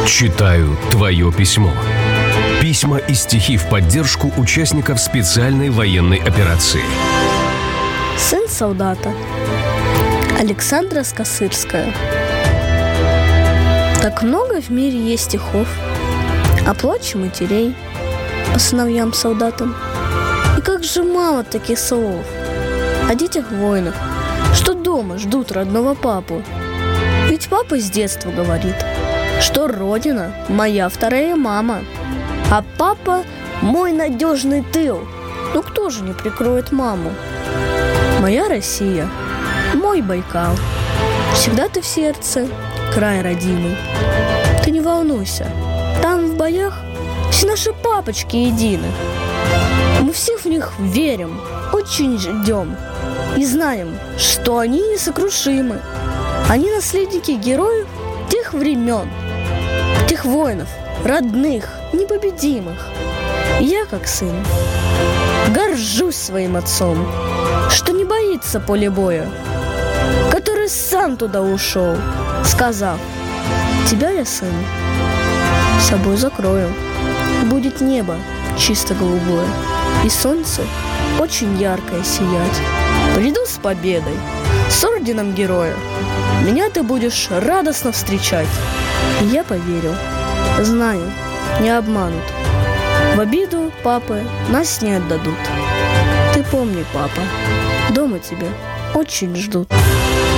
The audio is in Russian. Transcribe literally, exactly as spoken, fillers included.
Читаю твое письмо. Письма и стихи в поддержку участников специальной военной операции. Сын солдата. Александра Скосырская. Так много в мире есть стихов о плаче матерей по сыновьям солдатам. И как же мало таких слов о детях воинов, что дома ждут родного папу. Ведь папа с детства говорит, что Родина – моя вторая мама, а папа – мой надежный тыл. Ну кто же не прикроет маму? Моя Россия, мой Байкал, всегда ты в сердце, край родимый. Ты не волнуйся, там в боях все наши папочки едины. Мы все в них верим, очень ждем и знаем, что они несокрушимы. Они наследники героев тех времен, тех воинов, родных, непобедимых. И я, как сын, горжусь своим отцом, что не боится поля боя, который сам туда ушел, сказав: тебя я, сын, собой закрою. Будет небо чисто голубое и солнце очень яркое сиять. Приду с победой, с орденом героя. Меня ты будешь радостно встречать. И я поверил, знаю, не обманут. В обиду папы нас не отдадут. Ты помни, папа, дома тебя очень ждут.